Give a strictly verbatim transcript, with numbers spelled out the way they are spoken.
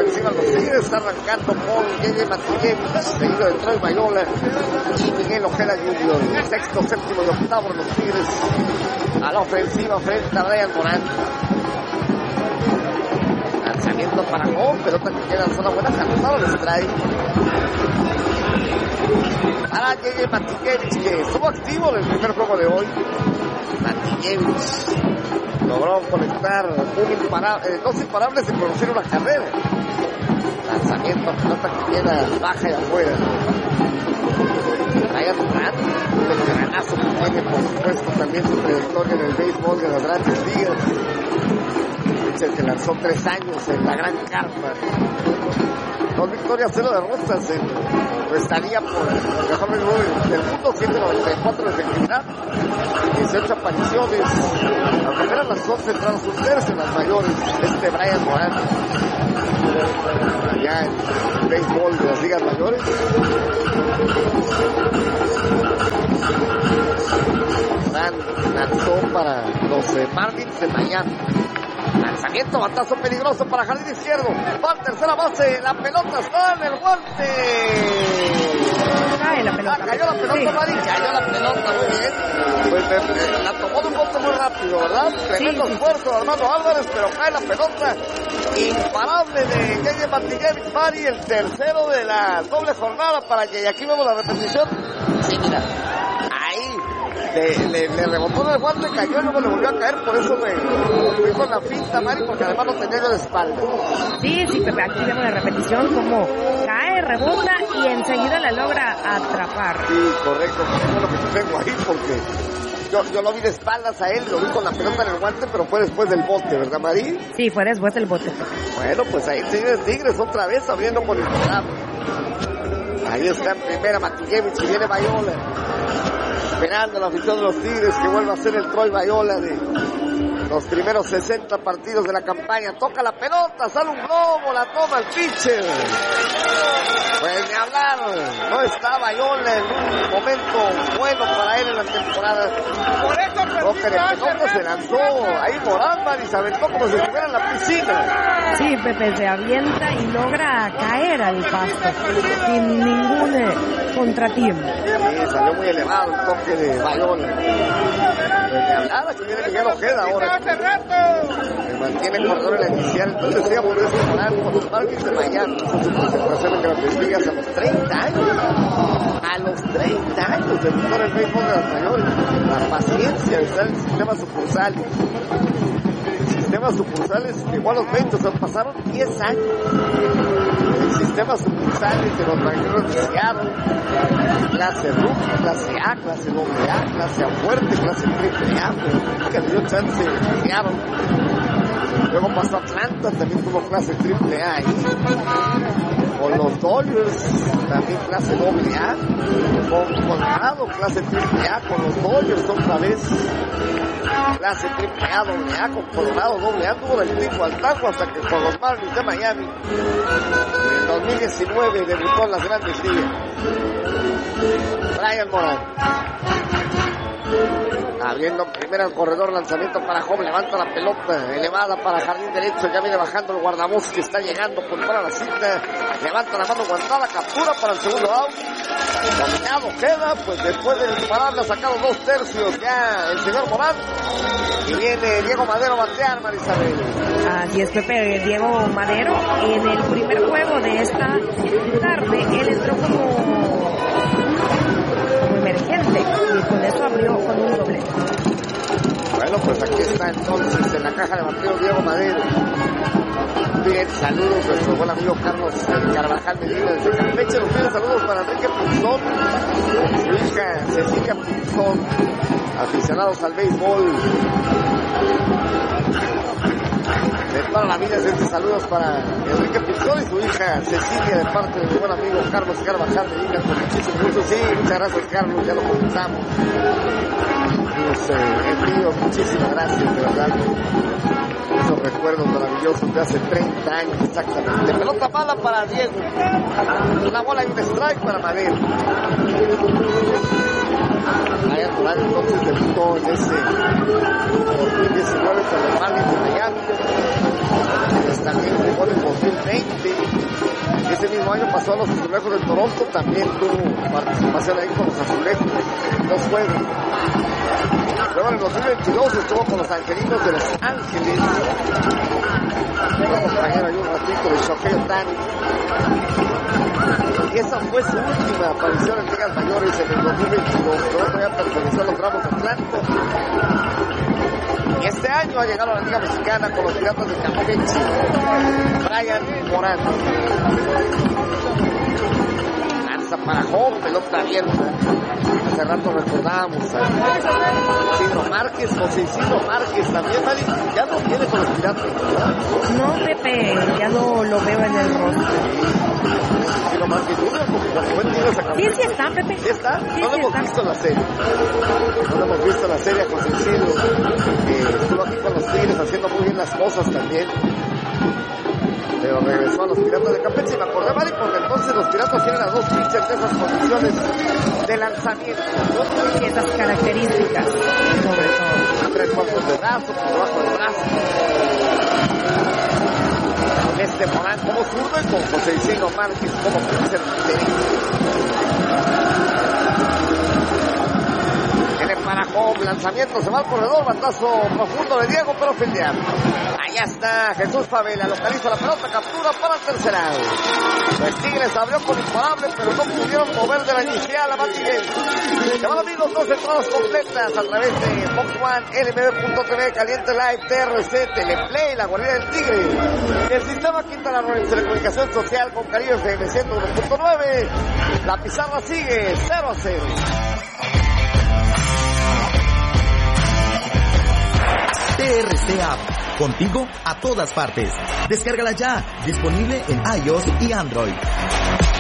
ofensiva los Tigres. Está arrancando con J J Matijevic, seguido de Troy Mayola y Miguel Ojeda junior Sexto, séptimo y octavo de los Tigres a la ofensiva frente a Brian Morán. Lanzamiento para gol, pelota que queda en zona buena, cantaron el strike. Para J J Matijevic, que estuvo activo en el primer juego de hoy. Matijevic logró conectar un imparable, eh, dos imparables y producir una carrera. Lanzamiento, pelota que queda baja y afuera. Brian Morán, un veteranazo que tiene, por supuesto, también su trayectoria en el béisbol de las grandes ligas. Pitcher que lanzó tres años en la gran carpa. Dos victorias, cero derrotas en estaría por el mejor béisbol del mundo, ciento noventa y cuatro de efectividad, dieciocho apariciones, aunque eran las once entradas ustedes en las mayores. Este Brian Morán, allá en el béisbol de las ligas mayores. Morán lanzó para los eh, Marlins de Miami. Lanzamiento, batazo peligroso para jardín izquierdo. Va a tercera base, la pelota está en el guante. Cae la pelota. Ah, cayó la pelota, sí. Mari, cayó la pelota, muy bien. Pues eh, eh, la tomó de un bote muy rápido, ¿verdad? Tremendo sí. esfuerzo de Armando Álvarez, pero cae la pelota. Imparable de J J Matijevic, Mari, el tercero de la doble jornada para que, y aquí vemos la repetición. Sí, mira, ahí. Le, le, le rebotó en el guante, cayó y luego le volvió a caer, por eso me fui la finta, Mari, porque además lo tenía yo de espalda. Sí, sí, Pepe, aquí vemos la repetición, como cae, rebota y enseguida la logra atrapar. Sí, correcto, es lo que te tengo ahí, porque yo, yo lo vi de espaldas a él, lo vi con la pelota en el guante, pero fue después del bote, ¿verdad, Mari? Sí, fue después del bote. Bueno, pues ahí Tigres, Tigres otra vez abriendo por el programa. Ahí está en primera Matijevic y viene Mayola. Esperando la afición de los Tigres que vuelva a ser el Troy Mayola de los primeros sesenta partidos de la campaña. Toca la pelota, sale un globo, la toma el pitcher. Pues de hablar, no está Mayola en un momento bueno para él en la temporada. Por eso Toca de pelota, se lanzó ahí Morán y se aventó como si estuviera en la piscina. Sí, Pepe, se avienta y logra caer al pasto sin ningún eh, contratiempo. Sí, salió muy elevado el toque de Mayola. Pues de hablar, aquí viene Miguel Ojeda ahora. Se mantiene corredor en la inicial. Entonces decíamos de ese Morán con los Marlins de Miami. Hizo su presentación en Grandes Ligas a los treinta años. A los treinta años debutó en el béisbol de las mayores. La paciencia de estar en el sistema sucursal. El sistema sucursales llegó a los veinte, o sea, pasaron diez años. El sistema sucursales de los Rangers de Seattle, clase rookie, clase A, clase doble A, clase A fuerte, clase triple A, pero que le dio chance de Seattle. Luego pasó a Atlanta, también tuvo clase triple A ahí. Con los Dodgers, también clase doble A. Con Colorado, clase triple A. Con los Dodgers otra vez, clase triple A, doble A. Con Colorado, doble A. Tuvo del tipo al tajo hasta que con los Marlins de Miami en dos mil diecinueve debutó en las grandes ligas. Brian Morán. Abriendo primero el corredor, lanzamiento para Job, levanta la pelota, elevada para jardín derecho, ya viene bajando el guardabosque que está llegando por toda la cinta, levanta la mano guantada, captura para el segundo out, dominado queda, pues después de disparar le ha sacado dos tercios ya el señor Morán, y viene Diego Madero a batear, Marisabel. Así es, Pepe, Diego Madero, en el primer juego de esta tarde, él entró como emergente y con eso abrió con un doble. Bueno, pues aquí está entonces en la caja de bateo Diego Madero. Bien, saludos a nuestro buen amigo Carlos Carvajal Medina desde Campeche. Nos piden saludos para Enrique Punzón, su hija Cecilia Punzón, aficionados al béisbol de toda la vida. Desde saludos para Enrique Punzón y su hija Cecilia de parte de mi buen amigo Carlos Carvajal Medina. Con muchísimo gusto, sí, muchas gracias Carlos, ya lo comenzamos. Los eh, envíos, muchísimas gracias, de verdad. Esos recuerdos maravillosos de hace treinta años exactamente. Pelota mala para Diego. Una bola y un strike para Madero. Brian Morán entonces debutó en ese dos mil diecinueve con los Marlins de Miami. También jugó fue en el dos mil veinte. Ese mismo año pasó a los Azulejos de Toronto, también tuvo participación ahí con los Azulejos en dos juegos. Luego en el dos mil veintidós estuvo con los Angelinos de Los Ángeles. Fue compañero ahí un ratito de Shohei Ohtani. Y esa fue su última aparición en ligas mayores en el dos mil veintidós. Luego todavía perteneció a los Bravos de Atlanta. Y este año ha llegado a la Liga Mexicana con los Piratas de Campeche, Brian Morán. Lanza para home, pelota abierta. Hace rato recordábamos a Isidro Márquez, José Isidro Márquez también, Mari, ya no viene con los Piratas, ¿verdad? No, Pepe, ya no lo veo en el rostro. Isidro Márquez, como buen tiro esa Sí, sí está, Pepe. ¿Sí está? Sí, no lo sí hemos está. visto en la serie. No lo hemos visto en la serie a José Isidro. Eh, estuvo aquí con los Tigres haciendo muy bien las cosas también. Pero regresó a los Piratas de Campeche y me acordé, Mari, porque entonces los Piratas tienen las dos pitchers de esas condiciones de lanzamiento, ¿no? Y esas características, sobre todo. Tres cuartos de brazo, por debajo del brazo. Con este Morán como zurdo y con José Isidro Márquez como pitcher derecho. Tiene para home, lanzamiento, se va al corredor, batazo profundo de Diego, pero fildeado. Allá está Jesús Favela, localiza la pelota, captura para el tercer out. Los Tigres abrió con imparable, pero no pudieron mover de la inicial a Matiguel. Se van a abrir los dos entradas completas a través de Fox One, L M B punto T V, Caliente Live, T R C, Teleplay, la guardia del Tigre. Y el sistema Quintana Roo de Telecomunicación Social con Caribe F M ciento uno punto nueve. La pizarra sigue cero a cero. T R C App, contigo a todas partes. Descárgala ya, disponible en iOS y Android.